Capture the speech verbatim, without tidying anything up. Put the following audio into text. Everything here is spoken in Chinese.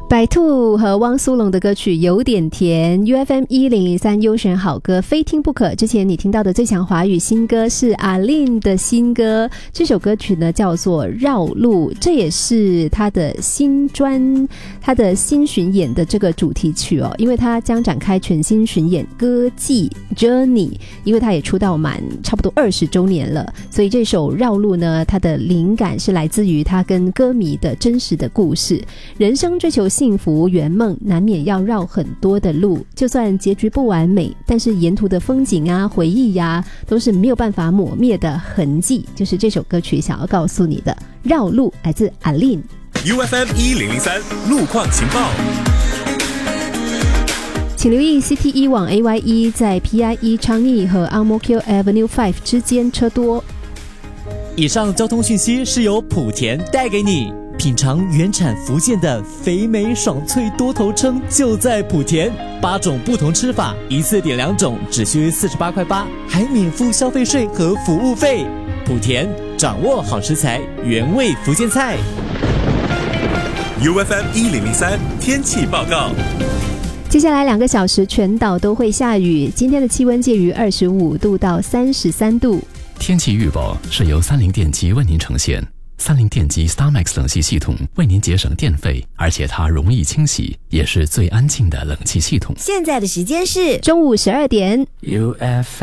白兔和汪苏泷的歌曲有点甜。 U F M 一零零三优选好歌非听不可。之前你听到的最强华语新歌是阿令的新歌，这首歌曲呢叫做绕路，这也是他的新专他的新巡演的这个主题曲哦，因为他将展开全新巡演歌季 Journey， 因为他也出道满差不多二十周年了，所以这首绕路呢，它的灵感是来自于他跟歌迷的真实的故事。人生追求幸福圆梦，难免要绕很多的路，就算结局不完美，但是沿途的风景啊回忆呀、啊，都是没有办法抹灭的痕迹，就是这首歌曲想要告诉你的绕路，来自阿令。 U F M 一零零三路况情报， 请留意 C T 一 往 A Y E 在 P I E 昌邑和 Ang Mo Kio Avenue 五之间车多。 以上交通讯息是由莆田带给你。品尝原产福建的肥美爽脆多头称就在莆田，八种不同吃法，一次点两种，只需四十八块八，还免付消费税和服务费。莆田掌握好食材，原味福建菜。 U F M 一零零三天气报告。 接下来两个小时全岛都会下雨，今天的气温介于二十五度到三十三度。 天气预报是由三菱电机为您呈现。三菱电机 StarMax 冷气系统为您节省电费，而且它容易清洗，也是最安静的冷气系统。 现在的时间是中午十二点。 U F M